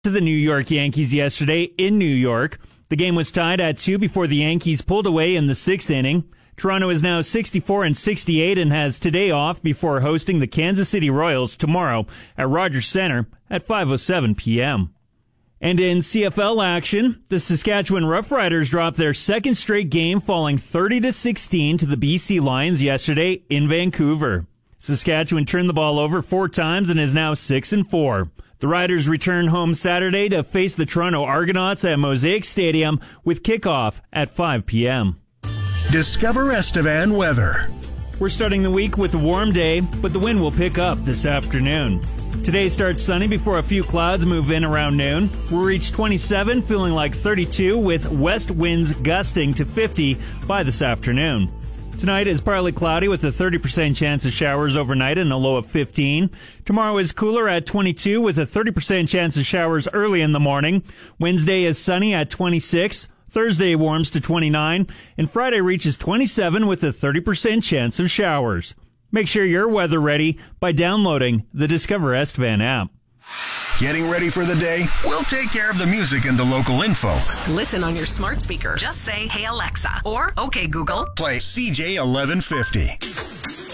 To the New York Yankees yesterday in New York. The game was tied at 2 before the Yankees pulled away in the 6th inning. Toronto is now 64-68 and has today off before hosting the Kansas City Royals tomorrow at Rogers Centre at 5:07 p.m. And in CFL action, the Saskatchewan Roughriders dropped their second straight game, falling 30-16 to the BC Lions yesterday in Vancouver. Saskatchewan turned the ball over 4 times and is now 6-4. The Riders return home Saturday to face the Toronto Argonauts at Mosaic Stadium with kickoff at 5 p.m. Discover Estevan weather. We're starting the week with a warm day, but the wind will pick up this afternoon. Today starts sunny before a few clouds move in around noon. We'll reach 27, feeling like 32, with west winds gusting to 50 by this afternoon. Tonight is partly cloudy with a 30% chance of showers overnight and a low of 15. Tomorrow is cooler at 22 with a 30% chance of showers early in the morning. Wednesday is sunny at 26. Thursday warms to 29. And Friday reaches 27 with a 30% chance of showers. Make sure you're weather ready by downloading the Discover Estevan app. Getting ready for the day? We'll take care of the music and the local info. Listen on your smart speaker. Just say, "Hey Alexa," or "Okay Google." Play CJ 1150.